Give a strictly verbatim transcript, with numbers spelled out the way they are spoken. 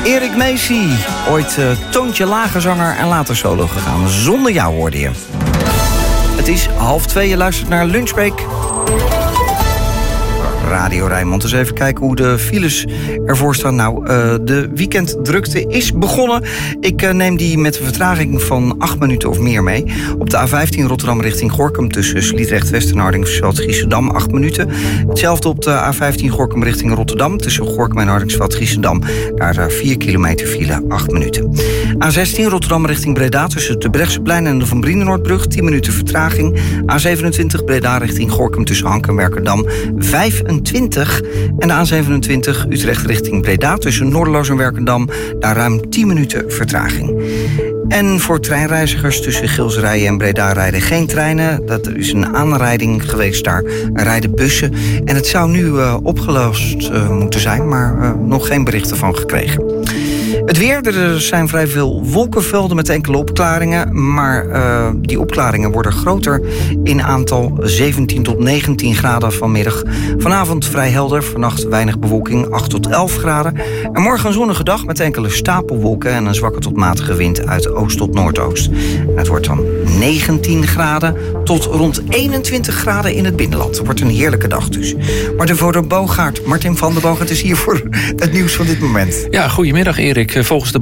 Erik Macy, ooit uh, toontje lager zanger en later solo gegaan. Zonder jou hoorde je. Het is half twee, je luistert naar Lunchbreak. Radio Rijnmond. Dus even kijken hoe de files ervoor staan. Nou, uh, de weekenddrukte is begonnen. Ik uh, neem die met een vertraging van acht minuten of meer mee. Op de A vijftien Rotterdam richting Gorinchem tussen Sliedrecht-West en Hardingsveld-Giessendam acht minuten. Hetzelfde op de A vijftien Gorinchem richting Rotterdam tussen Gorinchem en Hardingsveld-Giessendam. Daar vier kilometer file, acht minuten. A zestien Rotterdam richting Breda tussen de Brechtseplein en de Van Brienenoordbrug tien minuten vertraging. A zevenentwintig Breda richting Gorinchem tussen Hank en Werkendam vijfentwintig. En de A zevenentwintig Utrecht richting Breda tussen Noorderloos en Werkendam. Daar ruim tien minuten vertraging. En voor treinreizigers tussen Gilsrijen en Breda rijden geen treinen. Dat is een aanrijding geweest daar. Er rijden bussen. En het zou nu uh, opgelost uh, moeten zijn, maar uh, nog geen berichten van gekregen. Het weer, er zijn vrij veel wolkenvelden met enkele opklaringen. Maar uh, die opklaringen worden groter in aantal. zeventien tot negentien graden vanmiddag. Vanavond vrij helder, vannacht weinig bewolking, acht tot elf graden. En morgen een zonnige dag met enkele stapelwolken en een zwakke tot matige wind uit oost tot noordoost. En het wordt dan negentien graden tot rond eenentwintig graden in het binnenland. Het wordt een heerlijke dag dus. Martin van der Boogaard, Martin van der Boogaard is hier voor het nieuws van dit moment. Ja, goedemiddag Erik. Volgens de